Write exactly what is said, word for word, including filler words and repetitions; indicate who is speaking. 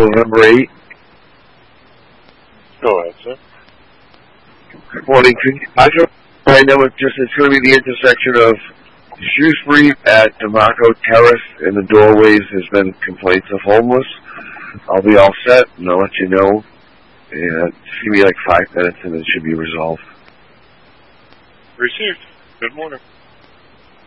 Speaker 1: November eighth.
Speaker 2: Go ahead, sir.
Speaker 1: Good morning. I just I know it's just it's going to be the intersection of Shrewsbury at DeMarco Terrace. In the doorways, there's been complaints of homeless. I'll be all set, and I'll let you know. And just give me like five minutes, and it should be resolved.
Speaker 2: Received. Good morning.